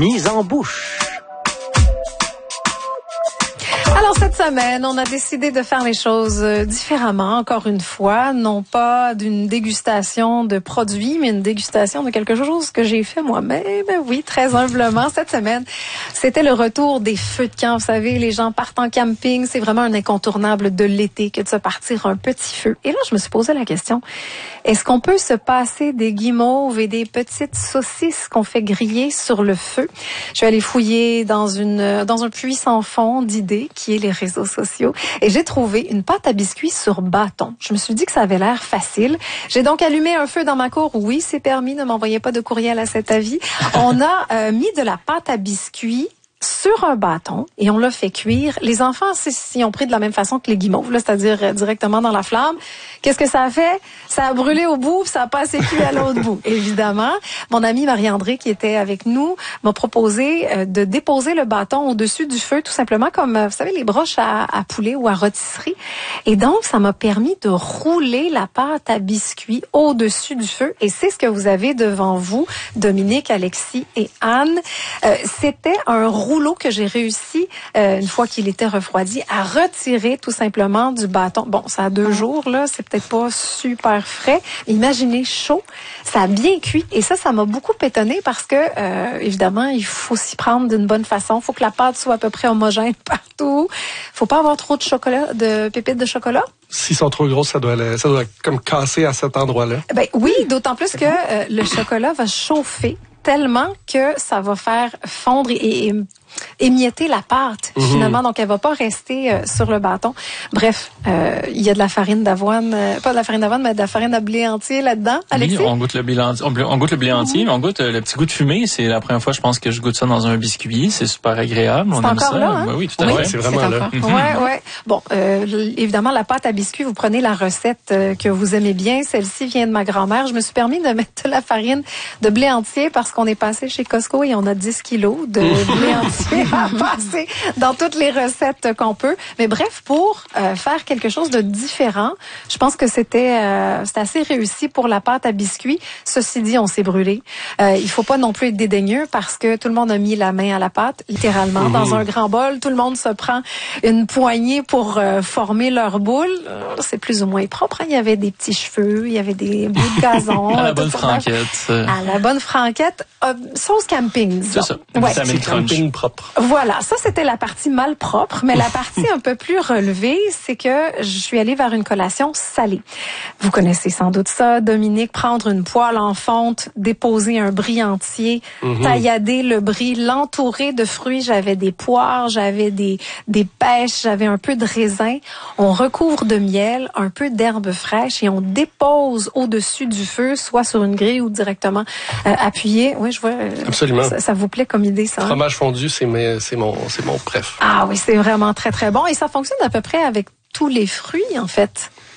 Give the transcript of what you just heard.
mise en bouche. Alors cette semaine, on a décidé de faire les choses différemment, encore une fois, non pas d'une dégustation de produits, mais une dégustation de quelque chose que j'ai fait moi-même. Oui, très humblement. Cette semaine, c'était le retour des feux de camp. Vous savez, les gens partent en camping, c'est vraiment un incontournable de l'été que de se partir un petit feu. Et là, je me suis posé la question, est-ce qu'on peut se passer des guimauves et des petites saucisses qu'on fait griller sur le feu? Je vais aller fouiller dans un puits sans fond d'idées qui est les réseaux sociaux. Et j'ai trouvé une pâte à biscuits sur bâton. Je me suis dit que ça avait l'air facile. J'ai donc allumé un feu dans ma cour. Oui, c'est permis. Ne m'envoyez pas de courriel à cet avis. On a mis de la pâte à biscuits sur un bâton et on l'a fait cuire. Les enfants s'y ont pris de la même façon que les guimauves, là, c'est-à-dire directement dans la flamme. Qu'est-ce que ça a fait? Ça a brûlé au bout, puis ça a pas assez cuit à l'autre bout. Évidemment, mon amie Marie-André, qui était avec nous, m'a proposé de déposer le bâton au-dessus du feu, tout simplement comme, vous savez, les broches à poulet ou à rôtisserie. Et donc, ça m'a permis de rouler la pâte à biscuits au-dessus du feu. Et c'est ce que vous avez devant vous, Dominique, Alexis et Anne. C'était un rouleau que j'ai réussi, une fois qu'il était refroidi, à retirer tout simplement du bâton. Bon, ça a 2 jours, là, c'est peut-être pas super frais. Imaginez chaud, ça a bien cuit et ça m'a beaucoup étonnée parce que, évidemment, il faut s'y prendre d'une bonne façon. Il faut que la pâte soit à peu près homogène partout. Faut pas avoir trop de chocolat, de pépites de chocolat. S'ils sont trop grosses, ça doit comme casser à cet endroit-là. Ben oui, d'autant plus que le chocolat va chauffer tellement que ça va faire fondre et émietter la pâte, finalement. Donc, elle va pas rester sur le bâton. Bref, il y a de la farine d'avoine, pas de la farine d'avoine, mais de la farine à blé entier là-dedans. Alexis? Oui, on goûte le blé entier, on goûte le blé entier, mais on goûte le petit goût de fumée. C'est la première fois, je pense, que je goûte ça dans un biscuit. C'est super agréable. C'est on aime encore ça. là, hein? Oui, tout à fait. C'est vraiment là. Ouais. Bon, évidemment, la pâte à biscuits, vous prenez la recette que vous aimez bien. Celle-ci vient de ma grand-mère. Je me suis permis de mettre de la farine de blé entier parce qu'on est passé chez Costco et on a 10 kilos de blé entier à passer dans toutes les recettes qu'on peut. Mais bref, pour faire quelque chose de différent, je pense que c'était assez réussi pour la pâte à biscuits. Ceci dit, on s'est brûlé. Il faut pas non plus être dédaigneux parce que tout le monde a mis la main à la pâte, littéralement, dans un grand bol. Tout le monde se prend une poignée pour former leur boule. C'est plus ou moins propre. Hein? Il y avait des petits cheveux, il y avait des bouts de gazon. À la bonne franquette. À la bonne franquette. Sauce camping, disons. C'est ça. Ouais. C'est camping propre. Voilà, ça c'était la partie mal propre, mais la partie un peu plus relevée, c'est que je suis allée vers une collation salée. Vous connaissez sans doute ça, Dominique, prendre une poêle en fonte, déposer un brie entier, taillader le brie, l'entourer de fruits. J'avais des poires, j'avais des pêches, j'avais un peu de raisin. On recouvre de miel, un peu d'herbe fraîche et on dépose au-dessus du feu, soit sur une grille ou directement appuyé. Oui, je vois. Absolument. Ça vous plaît comme idée, ça? Fromage fondu, c'est mon préf. Ah oui, c'est vraiment très, très bon. Et ça fonctionne à peu près avec tous les fruits, en fait.